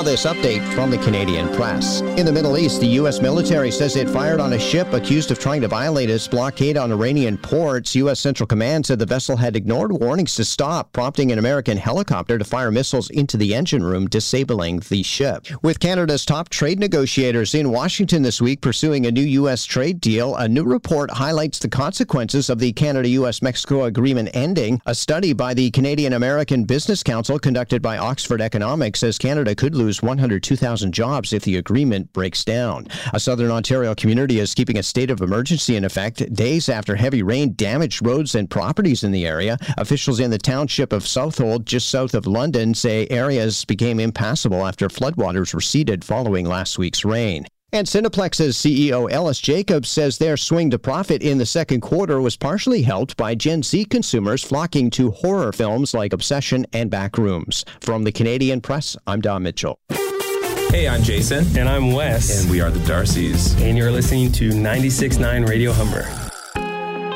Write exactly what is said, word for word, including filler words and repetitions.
this update from the Canadian Press. In the Middle East, the U S military says it fired on a ship accused of trying to violate its blockade on Iranian ports. U S Central Command said the vessel had ignored warnings to stop, prompting an American helicopter to fire missiles into the engine room, disabling the ship. With Canada's top trade negotiators in Washington this week pursuing a new U S trade deal, a new report highlights the consequences of the Canada-U S Mexico agreement ending. A study by the Canadian-American Business Council conducted by Oxford Economics says Canada could lose one hundred two thousand jobs if the agreement breaks down. A Southern Ontario community is keeping a state of emergency in effect days after heavy rain damaged roads and properties in the area. Officials in the township of Southold, just south of London, say areas became impassable after floodwaters receded following last week's rain. And Cineplex's C E O Ellis Jacobs says their swing to profit in the second quarter was partially helped by Gen Z consumers flocking to horror films like Obsession and Backrooms. From the Canadian Press, I'm Don Mitchell. Hey, I'm Jason. And I'm Wes. And we are the Darcys. And you're listening to ninety-six point nine Radio Humber.